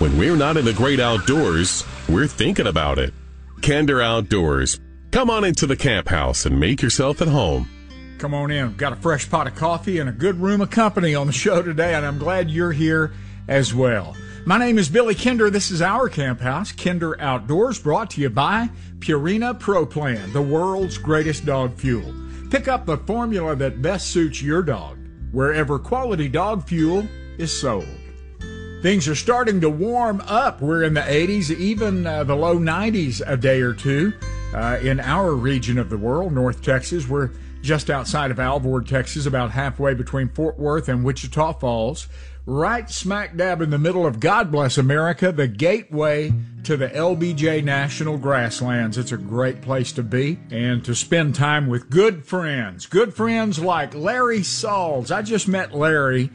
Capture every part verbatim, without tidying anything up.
When we're not in the great outdoors, we're thinking about it. Kinder Outdoors. Come on into the camp house and make yourself at home. Come on in. We've got a fresh pot of coffee and a good room of company on the show today, and I'm glad you're here as well. My name is Billy Kinder. This is our camp house, Kinder Outdoors, brought to you by Purina Pro Plan, the world's greatest dog fuel. Pick up the formula that best suits your dog, wherever quality dog fuel is sold. Things are starting to warm up. We're in the eighties, even uh, the low nineties a day or two uh, in our region of the world, North Texas. We're just outside of Alvord, Texas, about halfway between Fort Worth and Wichita Falls, right smack dab in the middle of, God bless America, the gateway to the L B J National Grasslands. It's a great place to be and to spend time with good friends. Good friends like Larry Sauls. I just met Larry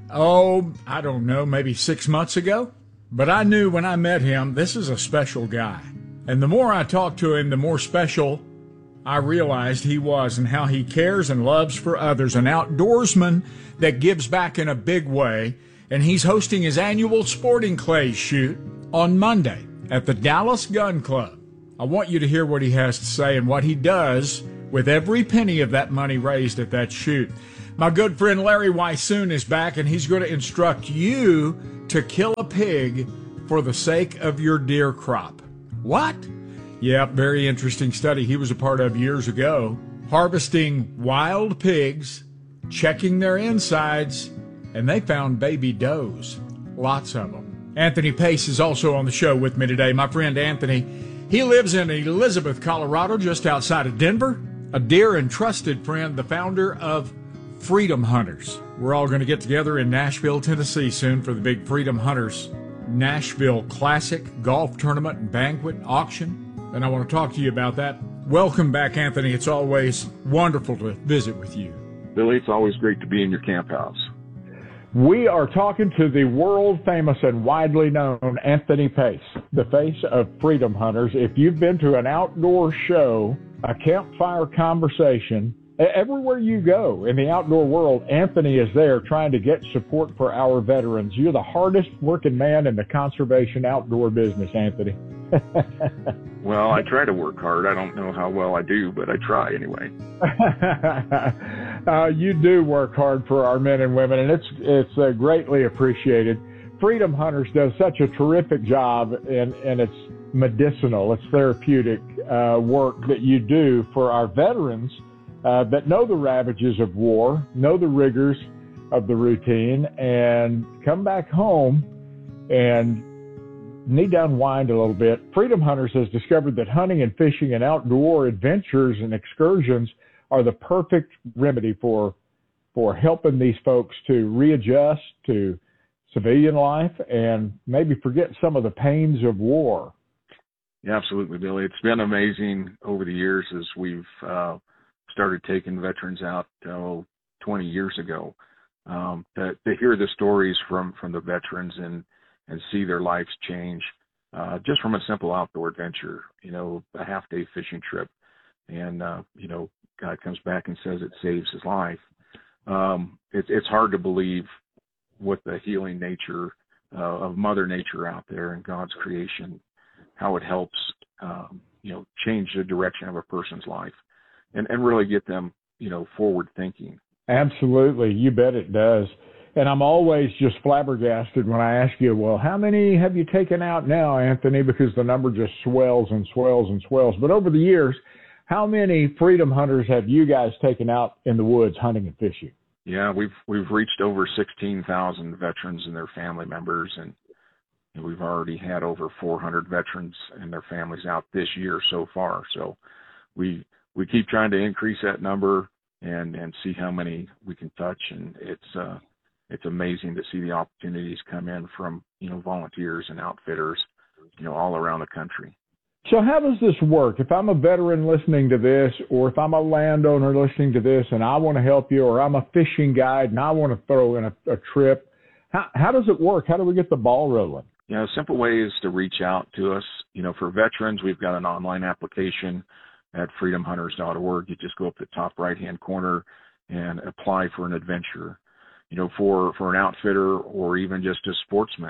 Oh, I don't know, maybe six months ago. But I knew when I met him, this is a special guy. And the more I talked to him, the more special I realized he was and how he cares and loves for others. An outdoorsman that gives back in a big way. And he's hosting his annual Sporting Clays shoot on Monday at the Dallas Gun Club. I want you to hear what he has to say and what he does with every penny of that money raised at that shoot. My good friend Larry Weissoon is back, and he's going to instruct you to kill a pig for the sake of your deer crop. What? Yep, very interesting study he was a part of years ago. Harvesting wild pigs, checking their insides, and they found baby does. Lots of them. Anthony Pace is also on the show with me today. My friend Anthony, he lives in Elizabeth, Colorado, just outside of Denver. A dear and trusted friend, the founder of Freedom Hunters. We're all going to get together in Nashville, Tennessee soon for the big Freedom Hunters Nashville Classic Golf Tournament and Banquet Auction. And I want to talk to you about that. Welcome back, Anthony. It's always wonderful to visit with you. Billy, it's always great to be in your camp house. We are talking to the world famous and widely known Anthony Pace, the face of Freedom Hunters. If you've been to an outdoor show, a campfire conversation, everywhere you go in the outdoor world, Anthony is there trying to get support for our veterans. You're the hardest working man in the conservation outdoor business, Anthony. Well, I try to work hard. I don't know how well I do, but I try anyway. uh, you do work hard for our men and women, and it's it's uh, greatly appreciated. Freedom Hunters does such a terrific job, and, and it's medicinal, it's therapeutic uh, work that you do for our veterans Uh, that know the ravages of war, know the rigors of the routine, and come back home and knee down wind a little bit. Freedom Hunters has discovered that hunting and fishing and outdoor adventures and excursions are the perfect remedy for for helping these folks to readjust to civilian life and maybe forget some of the pains of war. Yeah, absolutely, Billy. It's been amazing over the years as we've uh, started taking veterans out oh, twenty years ago, um, to, to hear the stories from, from the veterans and, and see their lives change uh, just from a simple outdoor adventure, you know, a half day fishing trip. And, uh, you know, guy comes back and says it saves his life. Um, it, it's hard to believe what the healing nature uh, of Mother Nature out there and God's creation, how it helps, um, you know, change the direction of a person's life. And, and really get them, you know, forward thinking. Absolutely. You bet it does. And I'm always just flabbergasted when I ask you, well, how many have you taken out now, Anthony? Because the number just swells and swells and swells. But over the years, how many Freedom Hunters have you guys taken out in the woods hunting and fishing? Yeah, we've we've reached over sixteen thousand veterans and their family members. And we've already had over four hundred veterans and their families out this year so far. So we we keep trying to increase that number and, and see how many we can touch. And it's, uh, it's amazing to see the opportunities come in from, you know, volunteers and outfitters, you know, all around the country. So how does this work? If I'm a veteran listening to this, or if I'm a landowner listening to this and I want to help you, or I'm a fishing guide and I want to throw in a, a trip, how, how does it work? How do we get the ball rolling? You know, a simple way is to reach out to us. You know, for veterans, we've got an online application at freedom hunters dot org. You just go up the top right-hand corner and apply for an adventure. You know, for, for an outfitter or even just a sportsman,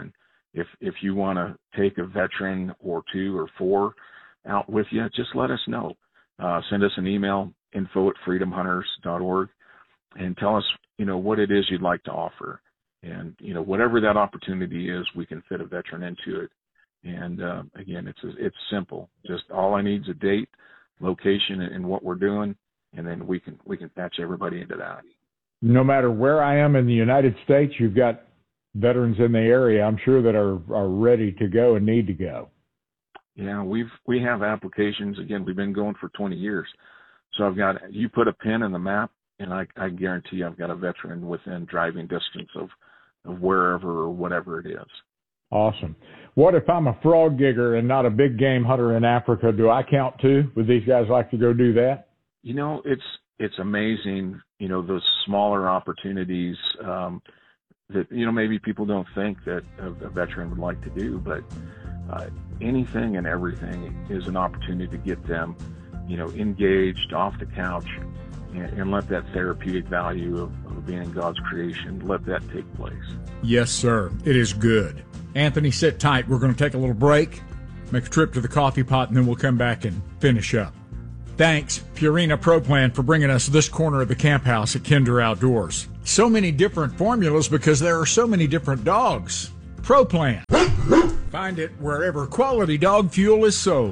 if if you want to take a veteran or two or four out with you, just let us know. Uh, send us an email, info at freedom hunters dot org, and tell us, you know, what it is you'd like to offer. And, you know, whatever that opportunity is, we can fit a veteran into it. And, uh, again, it's it's simple. Just all I need is a date, location, and what we're doing, and then we can we can patch everybody into that. No matter where I am in the United States, you've got veterans in the area, I'm sure, that are, are ready to go and need to go. Yeah, we've we have applications. Again, we've been going for twenty years. So I've got, you put a pin in the map, and I, I guarantee I've got a veteran within driving distance of, of wherever or whatever it is. Awesome. What if I'm a frog gigger and not a big game hunter in Africa? Do I count too? Would these guys like to go do that? You know, it's it's amazing, you know, those smaller opportunities um, that, you know, maybe people don't think that a, a veteran would like to do, but uh, anything and everything is an opportunity to get them, you know, engaged off the couch and, and let that therapeutic value of, of being in God's creation, let that take place. Yes, sir. It is good. Anthony, sit tight. We're going to take a little break, make a trip to the coffee pot, and then we'll come back and finish up. Thanks, Purina Pro Plan, for bringing us this corner of the camp house at Kinder Outdoors. So many different formulas because there are so many different dogs. Pro Plan. Find it wherever quality dog fuel is sold.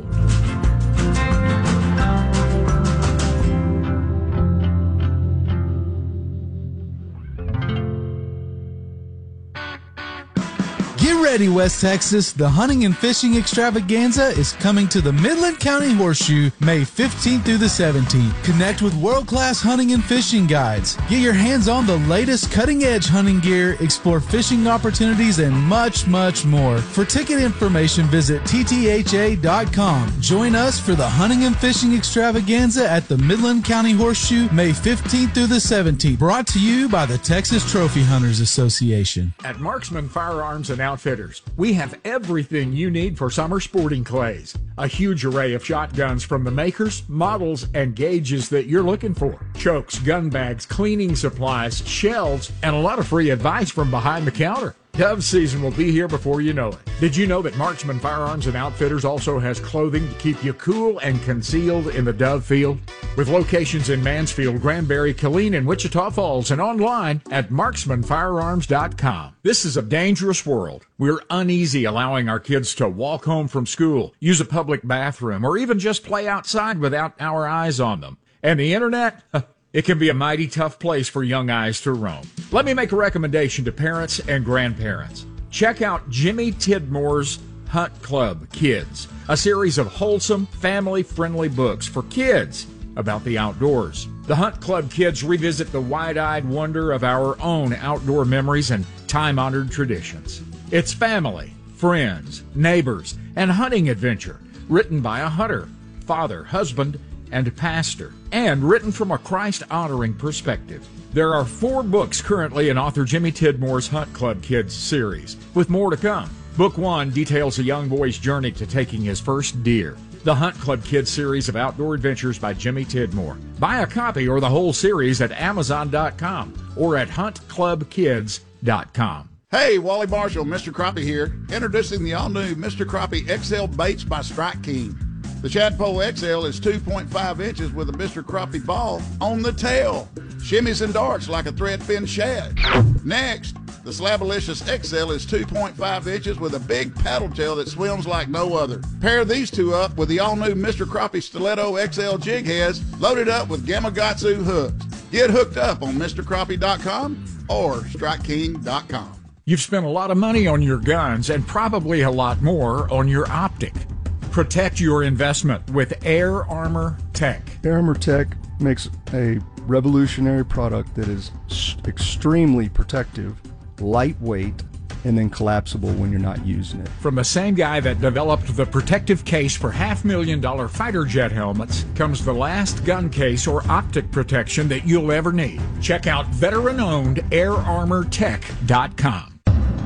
Get ready, West Texas. The Hunting and Fishing Extravaganza is coming to the Midland County Horseshoe May fifteenth through the seventeenth. Connect with world-class hunting and fishing guides. Get your hands on the latest cutting-edge hunting gear, explore fishing opportunities, and much, much more. For ticket information, visit T T H A dot com. Join us for the Hunting and Fishing Extravaganza at the Midland County Horseshoe May fifteenth through the seventeenth. Brought to you by the Texas Trophy Hunters Association. At Marksman Firearms and Outfitters, we have everything you need for summer sporting clays. A huge array of shotguns from the makers, models, and gauges that you're looking for. Chokes, gun bags, cleaning supplies, shells, and a lot of free advice from behind the counter. Dove season will be here before you know it. Did you know that Marksman Firearms and Outfitters also has clothing to keep you cool and concealed in the dove field? With locations in Mansfield, Granbury, Killeen, and Wichita Falls, and online at marksman firearms dot com. This is a dangerous world. We're uneasy allowing our kids to walk home from school, use a public bathroom, or even just play outside without our eyes on them. And the internet? It can be a mighty tough place for young eyes to roam. Let me make a recommendation to parents and grandparents. Check out Jimmy Tidmore's Hunt Club Kids, a series of wholesome, family-friendly books for kids about the outdoors. The Hunt Club Kids revisit the wide-eyed wonder of our own outdoor memories and time-honored traditions. It's family, friends, neighbors, and hunting adventure, written by a hunter, father, husband, and pastor, and written from a Christ-honoring perspective. There are four books currently in author Jimmy Tidmore's Hunt Club Kids series, with more to come. Book one details a young boy's journey to taking his first deer. The Hunt Club Kids series of outdoor adventures by Jimmy Tidmore. Buy a copy or the whole series at amazon dot com or at hunt club kids dot com. Hey, Wally Marshall, Mister Crappie here, introducing the all-new Mister Crappie X L Baits by Strike King. The Shadpole X L is two point five inches with a Mister Crappie ball on the tail. Shimmies and darts like a thread fin shad. Next, the Slabalicious X L is two point five inches with a big paddle tail that swims like no other. Pair these two up with the all-new Mister Crappie Stiletto X L jig heads loaded up with Gamakatsu hooks. Get hooked up on Mister Crappie dot com or strike king dot com. You've spent a lot of money on your guns and probably a lot more on your optic. Protect your investment with Air Armor Tech. Air Armor Tech makes a revolutionary product that is extremely protective, lightweight, and then collapsible when you're not using it. From the same guy that developed the protective case for half million dollar fighter jet helmets comes the last gun case or optic protection that you'll ever need. Check out veteran-owned air armor tech dot com.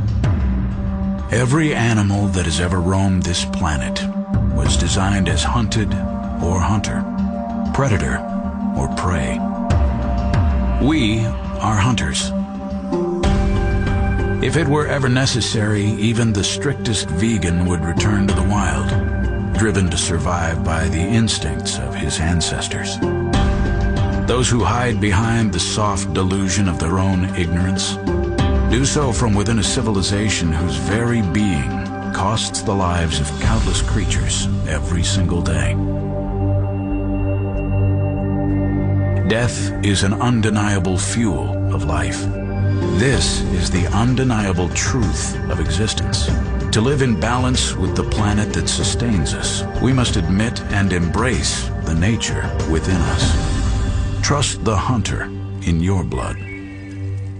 Every animal that has ever roamed this planet was designed as hunted or hunter, predator or prey. We are hunters. If it were ever necessary, even the strictest vegan would return to the wild, driven to survive by the instincts of his ancestors. Those who hide behind the soft delusion of their own ignorance do so from within a civilization whose very being costs the lives of countless creatures every single day. Death is an undeniable fuel of life. This is the undeniable truth of existence. To live in balance with the planet that sustains us, we must admit and embrace the nature within us. Trust the hunter in your blood.